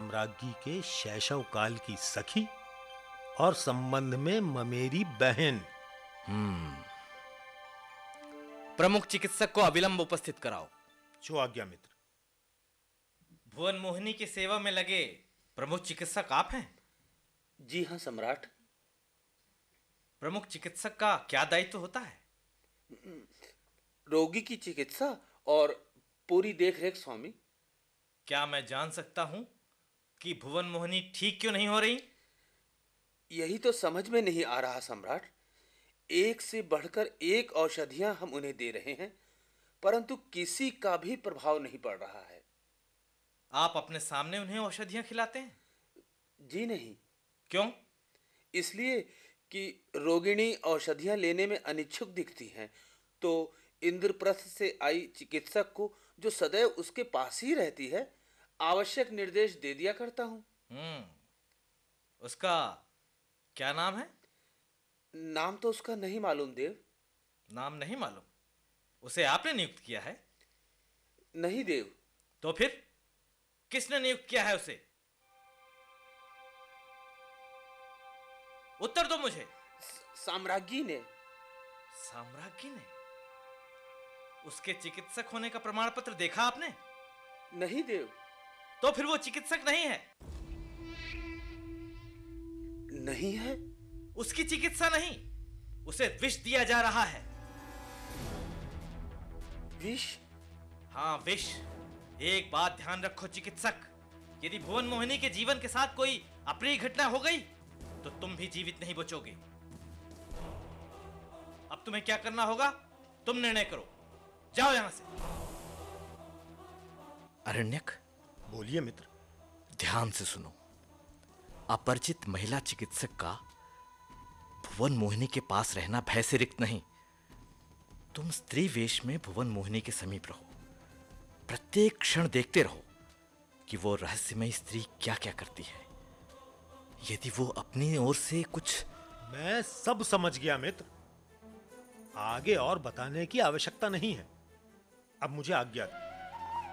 साम्राज्ञी के शैशव काल की सखी और संबंध में ममेरी बहन। प्रमुख चिकित्सक को अविलंब उपस्थित कराओ। जो आज्ञा मित्र। भुवन मोहिनी की सेवा में लगे प्रमुख चिकित्सक आप हैं? जी हाँ सम्राट। प्रमुख चिकित्सक का क्या दायित्व होता है? रोगी की चिकित्सा और पूरी देखरेख स्वामी। क्या मैं जान सकता हूं कि भुवन मोहिनी ठीक क्यों नहीं हो रही? यही तो समझ में नहीं आ रहा सम्राट। एक से बढ़कर एक औषधियां हम उन्हें दे रहे हैं, परंतु किसी का भी प्रभाव नहीं पड़ रहा है। आप अपने सामने उन्हें औषधियां खिलाते हैं? जी नहीं। क्यों? इसलिए कि रोगिणी औषधियां लेने में अनिच्छुक दिखती हैं, तो इंद्रप्रस्थ से आई चिकित्सक को, जो सदैव उसके पास ही रहती है, आवश्यक निर्देश दे दिया करता हूं। उसका क्या नाम है? नाम तो उसका नहीं मालूम देव। नाम नहीं मालूम? उसे आपने नियुक्त किया है? नहीं देव। तो फिर किसने नियुक्त किया है उसे? उत्तर दो मुझे। साम्राज्ञी ने। साम्राज्ञी ने? उसके चिकित्सक होने का प्रमाण पत्र देखा आपने? नहीं देव। तो फिर वो चिकित्सक नहीं है? नहीं है। उसकी चिकित्सा नहीं, उसे विष दिया जा रहा है। विष? हाँ, विष। एक बात ध्यान रखो चिकित्सक, यदि भुवन मोहिनी के जीवन के साथ कोई अप्रिय घटना हो गई तो तुम भी जीवित नहीं बचोगे। अब तुम्हें क्या करना होगा, तुम निर्णय करो। जाओ यहां से। अरण्यक। बोलिए मित्र। ध्यान से सुनो। अपरिचित महिला चिकित्सक का भुवन मोहिनी के पास रहना भय से रिक्त नहीं। तुम स्त्री वेश में भुवन मोहिनी के समीप रहो। प्रत्येक क्षण देखते रहो कि वो रहस्यमयी स्त्री क्या क्या करती है। यदि वो अपनी ओर से कुछ... मैं सब समझ गया मित्र। आगे और बताने की आवश्यकता नहीं है। अब मुझे आज्ञा दो।